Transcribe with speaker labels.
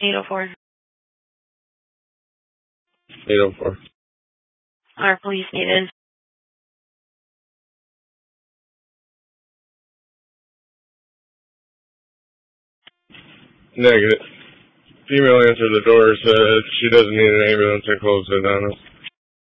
Speaker 1: 804.
Speaker 2: 804.
Speaker 1: Our police needed.
Speaker 2: Negative. Female answered the door, said she doesn't need an ambulance, and closed it on us.